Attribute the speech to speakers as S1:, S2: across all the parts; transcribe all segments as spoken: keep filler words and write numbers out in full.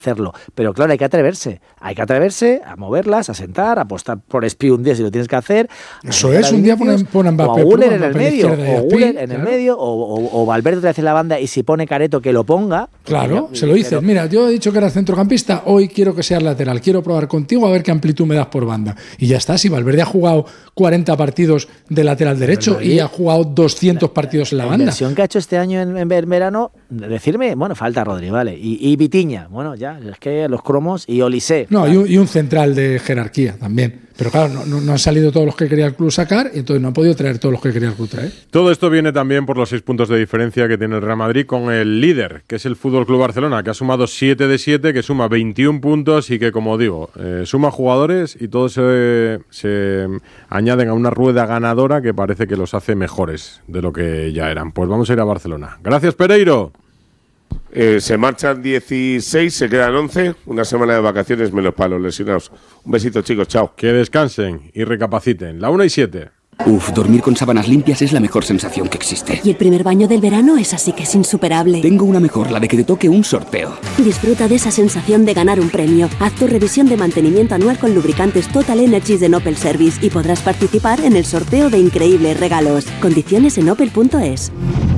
S1: hacerlo, pero claro, hay que atreverse, hay que atreverse a moverlas, a sentar, a apostar por Espí un día si lo tienes que hacer.
S2: Eso es, un día ponen, ponen Mbappé,
S1: o Güler en el medio, o Güler en
S2: claro.
S1: el medio, o, o, o Valverde otra vez en la banda, y si pone Careto que lo ponga.
S2: Claro,
S1: ya,
S2: se lo dices.
S1: pero...
S2: Mira, yo he dicho que eras centrocampista, hoy quiero que seas lateral, quiero probar contigo a ver qué amplitud me das por banda. Y ya está, si Valverde ha jugado cuarenta partidos de lateral derecho y ha jugado doscientos partidos en la, la banda.
S1: La inversión que ha hecho este año en, en verano, decirme, bueno, falta Rodri, vale, y, y Vitiña, bueno, ya, es que los cromos y Olise.
S2: No, y un, y un central de jerarquía también. Pero claro, no, no, no han salido todos los que quería el club sacar y entonces no han podido traer todos los que quería el club traer.
S3: Todo esto viene también por los seis puntos de diferencia que tiene el Real Madrid con el líder, que es el Fútbol Club Barcelona, que ha sumado siete de siete, que suma veintiún puntos y que, como digo, eh, suma jugadores y todos se, se añaden a una rueda ganadora que parece que los hace mejores de lo que ya eran. Pues vamos a ir a Barcelona. Gracias, Pereiro.
S4: Eh, se marchan dieciséis, se quedan once, una semana de vacaciones menos para los lesionados. Un besito, chicos, chao.
S3: Que descansen y recapaciten. La una y siete.
S5: Uf, dormir con sábanas limpias es la mejor sensación que existe.
S6: Y el primer baño del verano es así que es insuperable.
S5: Tengo una mejor, la de que te toque un sorteo.
S6: Disfruta de esa sensación de ganar un premio. Haz tu revisión de mantenimiento anual con lubricantes Total Energies de Opel Service y podrás participar en el sorteo de increíbles regalos. Condiciones en opel punto es.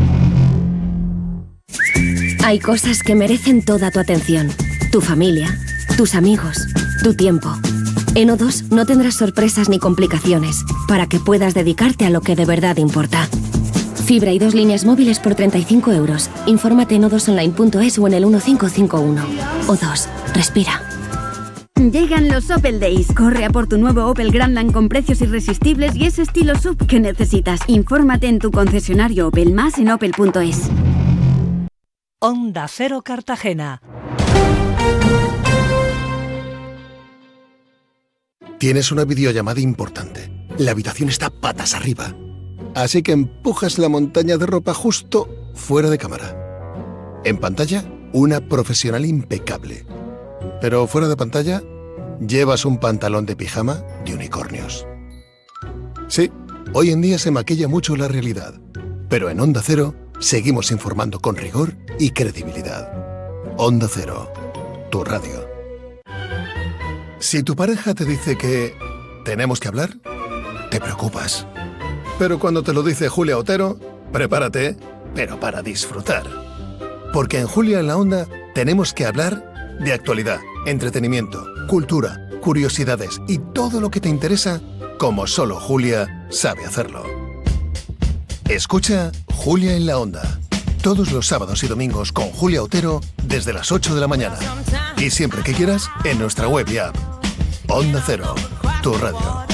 S7: Hay cosas que merecen toda tu atención. Tu familia, tus amigos, tu tiempo. En O dos no tendrás sorpresas ni complicaciones para que puedas dedicarte a lo que de verdad importa. Fibra y dos líneas móviles por treinta y cinco euros. Infórmate en o dos online punto es o en el uno cinco cinco uno. O dos, respira.
S8: Llegan los Opel Days. Corre a por tu nuevo Opel Grandland con precios irresistibles y ese estilo S U V que necesitas. Infórmate en tu concesionario Opel, más en opel punto es.
S9: Onda Cero Cartagena.
S10: Tienes una videollamada importante. La habitación está patas arriba. Así que empujas la montaña de ropa justo fuera de cámara. En pantalla, una profesional impecable. Pero fuera de pantalla, llevas un pantalón de pijama de unicornios. Sí, hoy en día se maquilla mucho la realidad. Pero en Onda Cero seguimos informando con rigor y credibilidad. Onda Cero, tu radio. Si tu pareja te dice que tenemos que hablar, te preocupas. Pero cuando te lo dice Julia Otero, prepárate, pero para disfrutar. Porque en Julia en la Onda tenemos que hablar de actualidad, entretenimiento, cultura, curiosidades y todo lo que te interesa, como solo Julia sabe hacerlo. Escucha Julia en la Onda, todos los sábados y domingos con Julia Otero desde las ocho de la mañana. Y siempre que quieras, en nuestra web y app. Onda Cero, tu radio.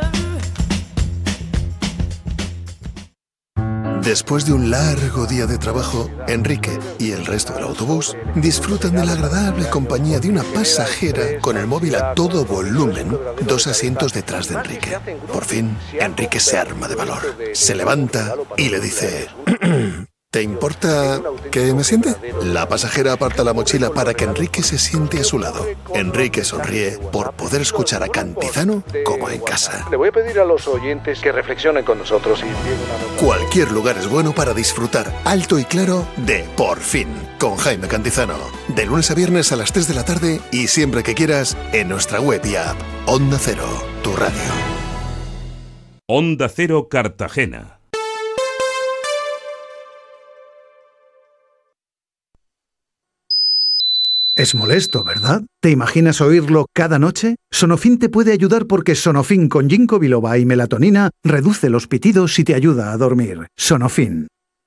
S10: Después de un largo día de trabajo, Enrique y el resto del autobús disfrutan de la agradable compañía de una pasajera con el móvil a todo volumen, dos asientos detrás de Enrique. Por fin, Enrique se arma de valor, se levanta y le dice: ¿te importa que me siente? La pasajera aparta la mochila para que Enrique se siente a su lado. Enrique sonríe por poder escuchar a Cantizano como en casa.
S11: Le voy a pedir a los oyentes que reflexionen con nosotros y...
S10: Cualquier lugar es bueno para disfrutar alto y claro de Por Fin, con Jaime Cantizano. De lunes a viernes a las tres de la tarde y siempre que quieras en nuestra web y app. Onda Cero, tu radio.
S12: Onda Cero Cartagena.
S13: Es molesto, ¿verdad? ¿Te imaginas oírlo cada noche? Sonofin te puede ayudar porque Sonofin con ginkgo biloba y melatonina reduce los pitidos y te ayuda a dormir. Sonofin.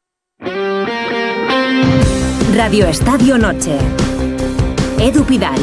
S7: Radio Estadio Noche. Edu Pidal.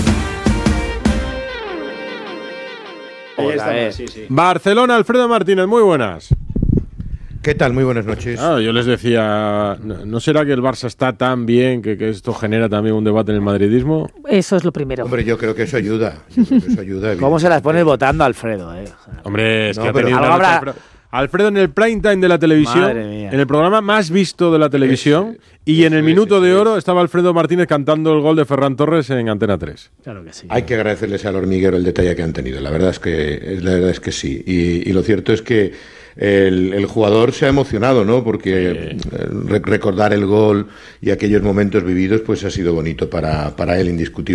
S3: Hola, sí, sí. Barcelona, Alfredo Martínez, muy buenas.
S14: ¿Qué tal? Muy buenas noches.
S3: Ah, yo les decía, ¿no será que el Barça está tan bien que, que esto genera también un debate en el madridismo?
S9: Eso es lo primero.
S14: Hombre, yo creo que eso ayuda. Yo creo que eso ayuda.
S1: ¿Cómo se las pone votando Alfredo? Eh? O sea,
S3: Hombre, es
S14: no,
S3: que ha
S14: pero
S3: tenido una
S1: habrá...
S3: Alfredo, Alfredo en el prime time de la televisión, en el programa más visto de la televisión, es, y en el minuto de oro estaba Alfredo Martínez cantando el gol de Ferran Torres en Antena tres.
S1: Claro que sí.
S14: Hay que agradecerles al hormiguero el detalle que han tenido. La verdad es que, la verdad es que sí. Y, y lo cierto es que El, el jugador se ha emocionado, ¿no? Porque sí. re- recordar el gol y aquellos momentos vividos, pues ha sido bonito para, para él, indiscutible.